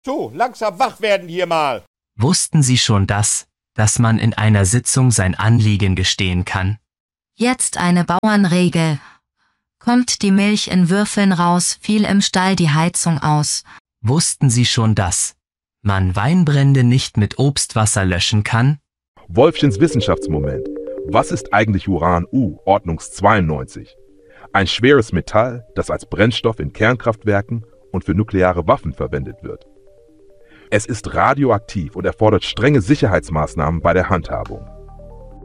So, langsam wach werden hier mal. Wussten Sie schon das, dass man in einer Sitzung sein Anliegen gestehen kann? Jetzt eine Bauernregel. Kommt die Milch in Würfeln raus, fiel im Stall die Heizung aus. Wussten Sie schon das? Man Weinbrände nicht mit Obstwasser löschen kann? Wolfchens Wissenschaftsmoment. Was ist eigentlich Uran-U, Ordnungs 92? Ein schweres Metall, das als Brennstoff in Kernkraftwerken und für nukleare Waffen verwendet wird. Es ist radioaktiv und erfordert strenge Sicherheitsmaßnahmen bei der Handhabung.